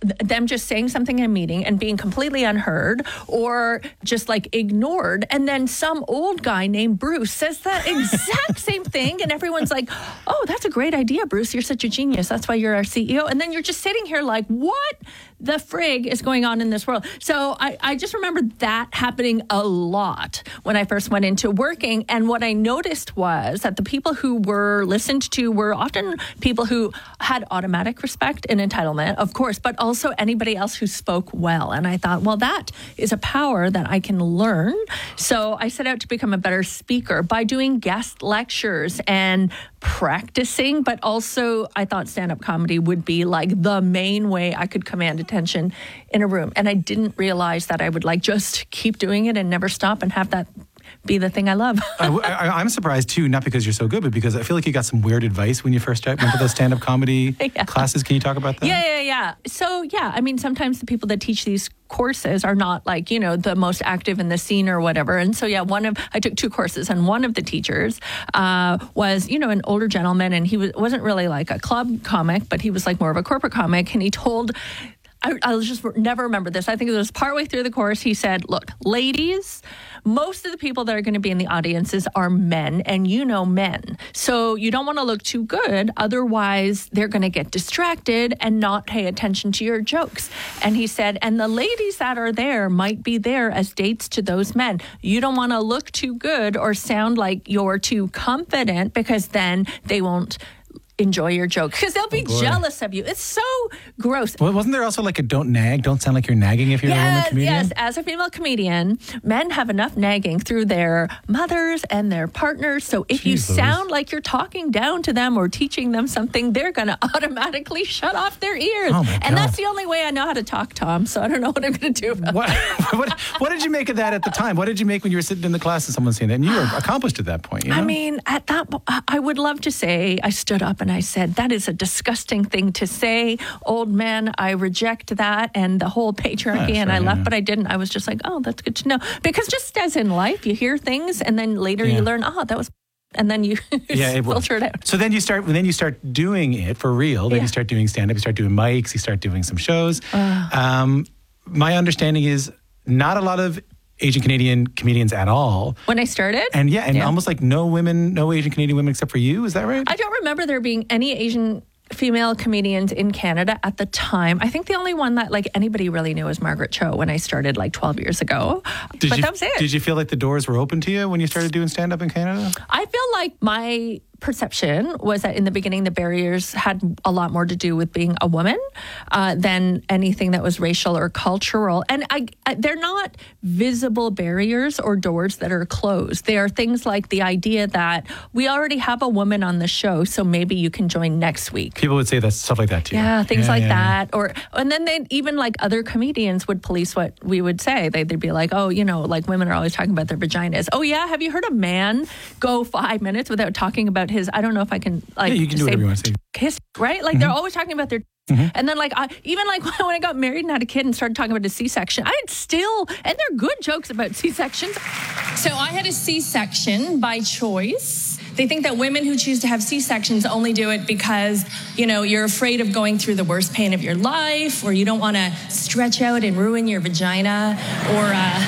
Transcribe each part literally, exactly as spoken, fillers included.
them just saying something in a meeting and being completely unheard or just like ignored. And then some old guy named Bruce says the exact same thing. And everyone's like, oh, that's a great idea, Bruce. You're such a genius. That's why you're our C E O. And then you're just sitting here like, what the frig is going on in this world? So I, I just remember that happening a lot when I first went into working. And what I noticed was that the people who were listened to were often people who had automatic respect and entitlement, of course, but also anybody else who spoke well. And I thought, well, that is a power that I can learn. So I set out to become a better speaker by doing guest lectures and practicing, but also I thought stand-up comedy would be like the main way I could command attention in a room. And I didn't realize that I would like just keep doing it and never stop and have that be the thing I love. I, I, I'm surprised too, not because you're so good, but because I feel like you got some weird advice when you first went to those stand-up comedy yeah. classes. Can you talk about that? Yeah, yeah, yeah. So yeah, I mean, sometimes the people that teach these courses are not like, you know, the most active in the scene or whatever. And so, yeah, one of, I took two courses and one of the teachers uh, was, you know, an older gentleman, and he was, wasn't really like a club comic, but he was like more of a corporate comic. And he told, I, I'll just never remember this. I think it was partway through the course. He said, look, ladies, most of the people that are going to be in the audiences are men, and you know men. So you don't want to look too good. Otherwise, they're going to get distracted and not pay attention to your jokes. And he said, and the ladies that are there might be there as dates to those men. You don't want to look too good or sound like you're too confident, because then they won't enjoy your joke, because they'll be oh jealous of you. It's so gross. Well, wasn't there also like a don't nag, don't sound like you're nagging if you're yes, a woman comedian? Yes, as a female comedian, men have enough nagging through their mothers and their partners. So if Jeez, you sound like you're talking down to them or teaching them something, they're going to automatically shut off their ears. Oh my God. And that's the only way I know how to talk, Tom. So I don't know what I'm going to do about what, that. what, what did you make of that at the time? What did you make when you were sitting in the class and someone saying that? And you were accomplished at that point, you know? I mean, at that, I would love to say, I stood up and I said, that is a disgusting thing to say. Old man, I reject that and the whole patriarchy, yeah, and sure, I left, yeah. but I didn't. I was just like, oh, that's good to know. Because just as in life, you hear things and then later yeah. you learn, oh, that was, and then you yeah, it filter it out. So then you start, then you start doing it for real. Then yeah. you start doing stand-up, you start doing mics, you start doing some shows. Uh, um, my understanding is not a lot of Asian Canadian comedians at all. When I started? And yeah, and yeah. almost like no women, no Asian Canadian women except for you. Is that right? I don't remember there being any Asian female comedians in Canada at the time. I think the only one that like anybody really knew was Margaret Cho when I started like twelve years ago. Did but you, that was it. Did you feel like the doors were open to you when you started doing stand-up in Canada? I feel like my perception was that in the beginning the barriers had a lot more to do with being a woman uh, than anything that was racial or cultural. And I, I, they're not visible barriers or doors that are closed. They are things like the idea that we already have a woman on the show, so maybe you can join next week. People would say that stuff like that too. Yeah, things yeah, like yeah, that. Yeah. Or and then they even like other comedians would police what we would say. They'd, they'd be like, oh, you know, like women are always talking about their vaginas. Oh yeah, have you heard a man go five minutes without talking about his, I don't know if I can like yeah, you can do say whatever you want to say. Kiss, right? Like mm-hmm. they're always talking about their mm-hmm. and then like I, even like when I got married and had a kid and started talking about a C-section, I'd still, and they're good jokes about C-sections. So I had a C-section by choice. They think that women who choose to have C-sections only do it because, you know, you're afraid of going through the worst pain of your life, or you don't want to stretch out and ruin your vagina, or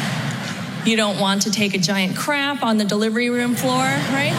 uh, you don't want to take a giant crap on the delivery room floor, right?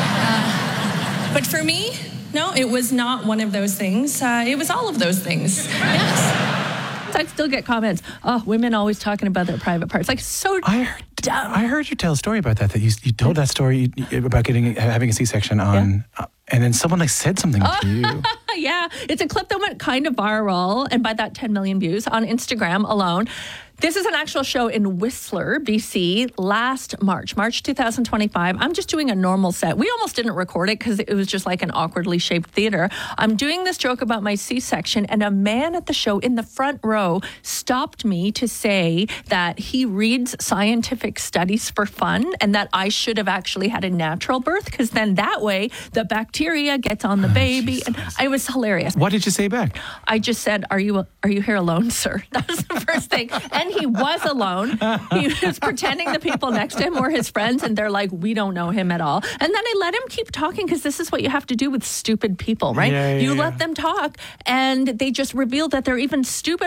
Uh, but for me, no, it was not one of those things. Uh, it was all of those things. Yes. I still get comments, oh, women always talking about their private parts. Like, so I heard, dumb. I heard you tell a story about that, that you, you told that story about getting having a C-section on, yeah. uh, and then someone like said something oh. to you. Yeah, it's a clip that went kind of viral, and by that ten million views on Instagram alone. This is an actual show in Whistler, B C, last March, March two thousand twenty-five. I'm just doing a normal set. We almost didn't record it because it was just like an awkwardly shaped theater. I'm doing this joke about my C-section, and a man at the show in the front row stopped me to say that he reads scientific studies for fun and that I should have actually had a natural birth, because then that way the bacteria gets on the baby. And it was hilarious. What did you say back? I just said, are you are you here alone, sir? That was the first thing. And he was alone. He was pretending the people next to him were his friends, and they're like, we don't know him at all. And then I let him keep talking, because this is what you have to do with stupid people, right? Yeah, yeah, you yeah. let them talk, and they just reveal that they're even stupid